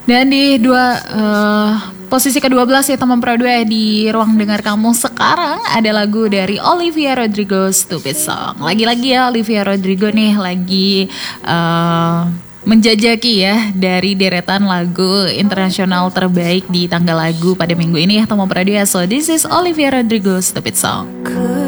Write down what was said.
Dan di posisi ke-12 ya teman Pro 2 di ruang dengar kamu sekarang ada lagu dari Olivia Rodrigo, Stupid Song. Lagi-lagi ya Olivia Rodrigo nih lagi menjajaki ya dari deretan lagu internasional terbaik di tanggal lagu pada minggu ini ya teman Pro 2. So this is Olivia Rodrigo, Stupid Song.